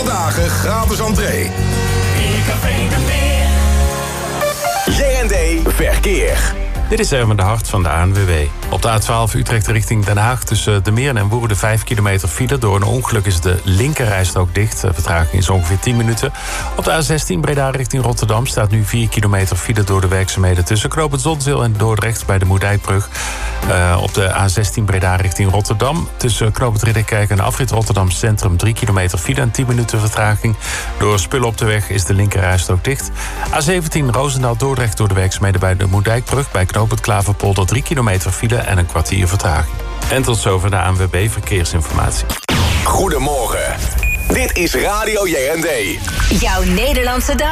Alle dagen gratis entree. JND Verkeer. Dit is Erwin de Hart van de ANWB. Op de A12 Utrecht richting Den Haag tussen De Meern en Woerden 5 kilometer file. Door een ongeluk is de linkerrijstrook dicht. De vertraging is ongeveer 10 minuten. Op de A16 Breda richting Rotterdam staat nu 4 kilometer file door de werkzaamheden tussen Knoopend Zonzeel en Dordrecht bij de Moerdijkbrug. Op de A16 Breda richting Rotterdam tussen Knoopend Ridderkerk en afrit Rotterdam Centrum 3 kilometer file en 10 minuten vertraging. Door spullen op de weg is de linkerrijstrook dicht. A17 Roosendaal Dordrecht door de werkzaamheden bij de Moerdijkbrug bij Knoopend Klaverpolder 3 kilometer file en een kwartier vertraging. En tot zover de ANWB Verkeersinformatie. Goedemorgen. Dit is Radio JND. Jouw Nederlandse dag.